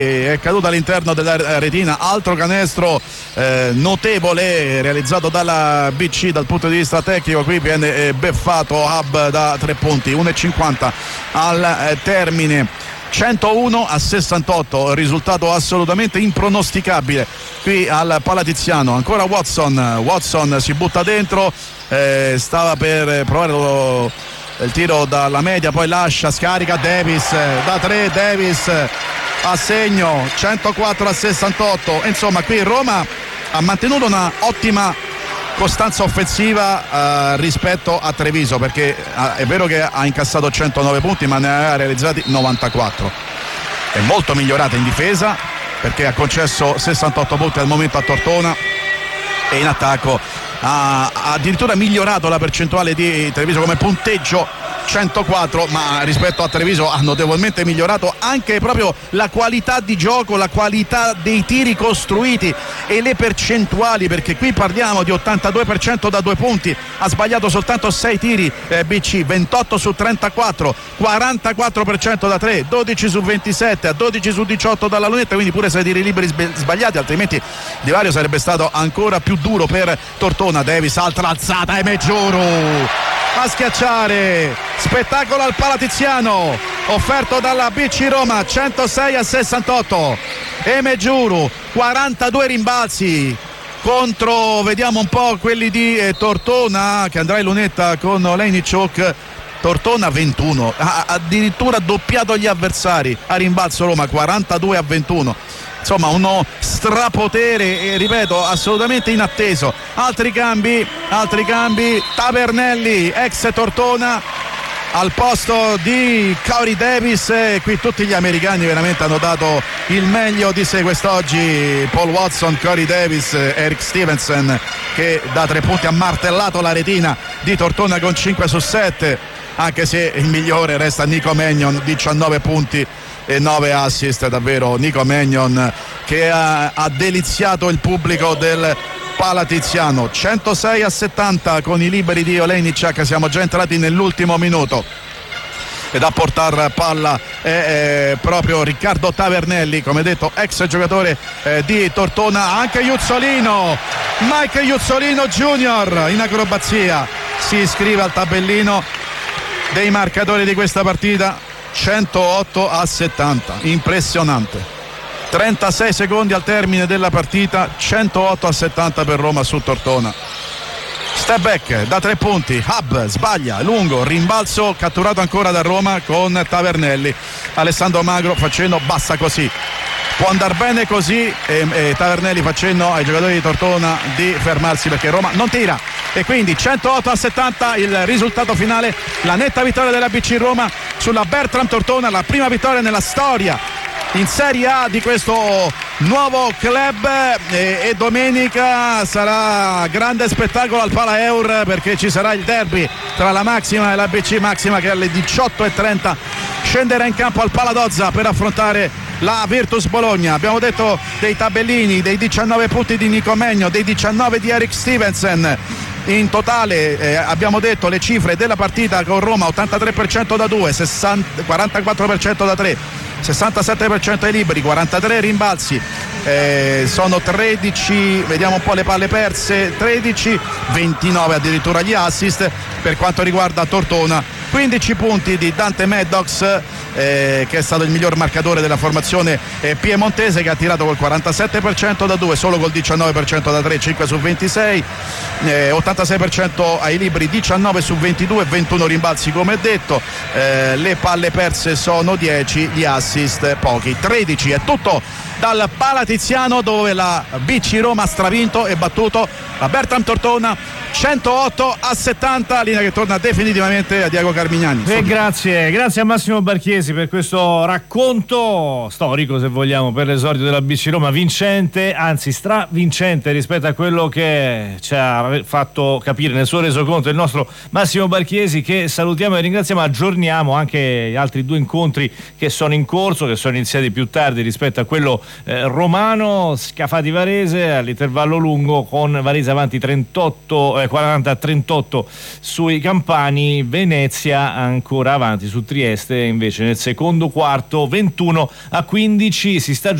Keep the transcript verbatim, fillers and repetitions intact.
è caduta all'interno della retina, altro canestro eh, notevole realizzato dalla B C dal punto di vista tecnico. Qui viene eh, beffato Hub da tre punti, uno e cinquanta al eh, termine, centouno a sessantotto, risultato assolutamente impronosticabile qui al Palatiziano. Ancora Watson, Watson si butta dentro, eh, stava per provare lo, il tiro dalla media, poi lascia, scarica Davis da tre, Davis a segno, centoquattro a sessantotto. Insomma, qui Roma ha mantenuto una ottima costanza offensiva eh, rispetto a Treviso, perché eh, è vero che ha incassato centonove punti ma ne ha realizzati novantaquattro. È molto migliorata in difesa perché ha concesso sessantotto punti al momento a Tortona, e in attacco ha, ha addirittura migliorato la percentuale di Treviso come punteggio, centoquattro, ma rispetto a Treviso ha notevolmente migliorato anche proprio la qualità di gioco, la qualità dei tiri costruiti e le percentuali, perché qui parliamo di ottantadue per cento da due punti, ha sbagliato soltanto sei tiri eh, B C, ventotto su trentaquattro, quarantaquattro per cento da tre, dodici su ventisette, a dodici su diciotto dalla lunetta, quindi pure sei tiri liberi sbagliati, altrimenti Di Vario sarebbe stato ancora più duro per Tortona. Davis, altra alzata e Meggiuru a schiacciare, spettacolo al Palatiziano offerto dalla B C Roma, centosei a sessantotto. e Meggiuru, quarantadue rimbalzi contro, vediamo un po' quelli di eh, Tortona, che andrà in lunetta con Olejniczuk. Tortona ventuno, ha addirittura doppiato gli avversari a rimbalzo Roma, quarantadue a ventuno. Insomma, uno strapotere, e ripeto, assolutamente inatteso. Altri cambi, altri cambi, Tavernelli, ex Tortona, al posto di Corey Davis, e qui tutti gli americani veramente hanno dato il meglio di sé quest'oggi. Paul Watson, Corey Davis, Eric Stevenson, che da tre punti ha martellato la retina di Tortona con cinque su sette, anche se il migliore resta Nico Mannion, diciannove punti e nove assist. Davvero Nico Mannion che ha, ha deliziato il pubblico del Palatiziano. Centosei a settanta con i liberi di Olejniczuk, siamo già entrati nell'ultimo minuto, ed a portar palla è, è proprio Riccardo Tavernelli, come detto ex giocatore eh, di Tortona. Anche Juzzolino, Mike Juzzolino Junior in acrobazia si iscrive al tabellino dei marcatori di questa partita. Centootto a settanta, impressionante. trentasei secondi al termine della partita, centootto a settanta per Roma su Tortona. Step back da tre punti, Hub sbaglia, lungo, rimbalzo catturato ancora da Roma con Tavernelli. Alessandro Magro facendo basta così, può andare bene così, e, e Tavernelli facendo ai giocatori di Tortona di fermarsi, perché Roma non tira, e quindi centootto a settanta il risultato finale. La netta vittoria della B C Roma sulla Bertram Tortona, la prima vittoria nella storia in Serie A di questo nuovo club, e, e domenica sarà grande spettacolo al Pala Eur, perché ci sarà il derby tra la Maxima e la B C Maxima, che alle diciotto e trenta scenderà in campo al Pala Dozza per affrontare la Virtus Bologna. Abbiamo detto dei tabellini, dei diciannove punti di Nico Megno, dei diciannove di Eric Stevenson. In totale eh, abbiamo detto le cifre della partita con Roma: ottantatré per cento da due, sessanta, quarantaquattro per cento da tre, sessantasette per cento ai liberi, quarantatré rimbalzi, eh, sono tredici, vediamo un po' le palle perse, tredici, ventinove addirittura gli assist. Per quanto riguarda Tortona, quindici punti di Dante Maddox, eh, che è stato il miglior marcatore della formazione eh, piemontese, che ha tirato col quarantasette per cento da due, solo col diciannove per cento da tre, cinque su ventisei, eh, ottantasei per cento ai liberi, diciannove su ventidue, ventuno rimbalzi come detto, eh, le palle perse sono dieci, gli assist pochi, tredici. È tutto dal Palatiziano, dove la B C Roma ha stravinto e battuto la Bertram Tortona centootto a settanta, linea che torna definitivamente a Diego Carmignani. E grazie, grazie a Massimo Barchiesi per questo racconto storico, se vogliamo, per l'esordio della B C Roma, vincente, anzi stravincente rispetto a quello che ci ha fatto capire nel suo resoconto il nostro Massimo Barchiesi, che salutiamo e ringraziamo. Aggiorniamo anche gli altri due incontri che sono in corso, che sono iniziati più tardi rispetto a quello eh, romano. Scafati Varese all'intervallo lungo, con Varese avanti trentotto eh, quaranta a trentotto sui campani. Venezia ancora avanti su Trieste invece nel secondo quarto ventuno a quindici. Si sta